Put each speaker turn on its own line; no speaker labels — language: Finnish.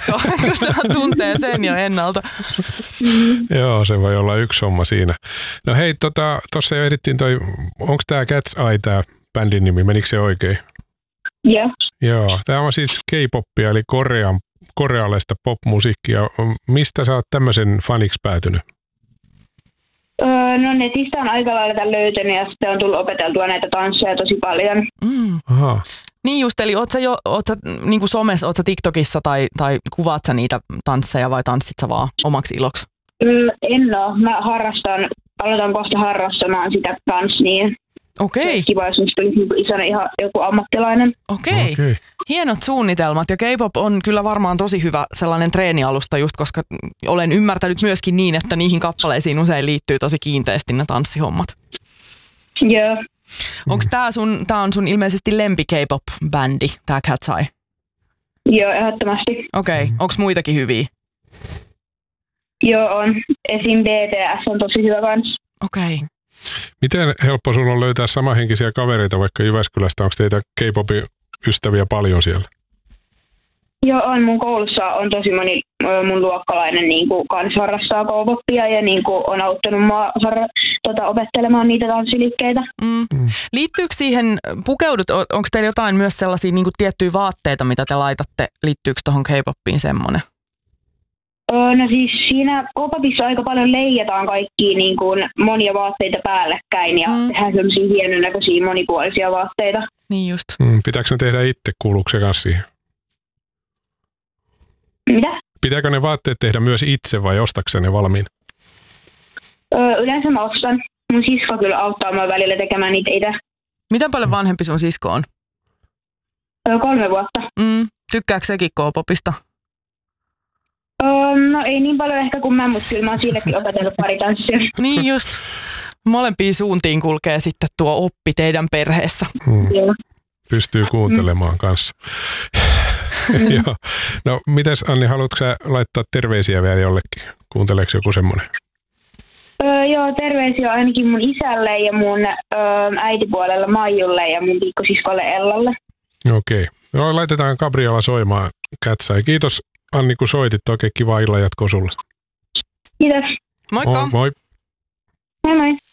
kun sä tuntee sen jo ennalta.
Joo, se voi olla yksi homma siinä. No hei, tuossa jo edittiin onko tämä Cat's Eye tämä bändin nimi, menikö se oikein?
Joo.
Joo, tämä on siis K-popia, eli korealaista popmusiikkia. Mistä sä oot tämmöisen faniksi päätynyt?
No netistä on aika lailla löytänyt ja sitten on tullut opeteltua näitä tansseja tosi paljon.
Aha.
Niin just, eli oot sä niin kuin somessa, oot sä TikTokissa tai kuvaat sä niitä tansseja vai tanssit sä vaan omaksi iloksi?
En oo. Mä aloitan kohta harrastamaan sitä kanssa, niin
okei.
Kiva, jos musta olisi isona ihan joku ammattilainen.
Okei. Hienot suunnitelmat ja K-pop on kyllä varmaan tosi hyvä sellainen treenialusta just, koska olen ymmärtänyt myöskin niin, että niihin kappaleisiin usein liittyy tosi kiinteästi ne tanssihommat.
Joo.
Onko tää on sun ilmeisesti lempi K-pop-bändi, tää Cat's Eye?
Joo, ehdottomasti.
Okei. Onko muitakin hyviä?
Joo, on. Esim. BTS on tosi hyvä kans.
Okei.
Miten helppo sun on löytää samanhenkisiä kavereita vaikka Jyväskylästä? Onko teitä K-popin ystäviä paljon siellä?
Joo, on. Mun koulussa on tosi moni mun luokkalainen niin kuin kans harrastaa K-popia ja niin kuin on auttanut mua opettelemaan niitä tanssiliikkeitä.
Liittyykö siihen, onko teillä jotain myös sellaisia niin kuin tiettyjä vaatteita, mitä te laitatte? Liittyykö tuohon K-popiin semmoinen?
No siis siinä K-popissa aika paljon leijataan kaikkia niin kuin monia vaatteita päällekkäin ja tehdään sellaisia hienonäköisiä monipuolisia vaatteita.
Niin just.
Pitääkö ne tehdä itse, kuuluuko se kanssa siihen?
Mitä?
Pitääkö ne vaatteet tehdä myös itse vai ostatko ne valmiin?
Yleensä mä ostan. Mun sisko kyllä auttaa mua välillä tekemään niitä itse.
Miten paljon vanhempi sun sisko on?
3 vuotta.
Tykkääkö sekin K-popista?
No ei niin paljon ehkä kuin mä, mutta kyllä mä oon siinäkin opetellut pari tanssia.
Niin just. Molempiin suuntiin kulkee sitten tuo oppi teidän perheessä.
Joo.
Pystyy kuuntelemaan kanssa. Joo. No mites Anni, haluatko sä laittaa terveisiä vielä jollekin? Kuunteleeko joku semmoinen?
Joo, terveisiä ainakin mun isälle ja mun äitipuolella Maijulle ja mun pikkosiskolle Ellalle.
Okei. No, laitetaan Gabriela soimaan Cat's Eye. Kiitos Anni, kun soitit. Oikein kiva illan jatkoa sulle.
Kiitos.
Moikka.
Moi.
Moi moi.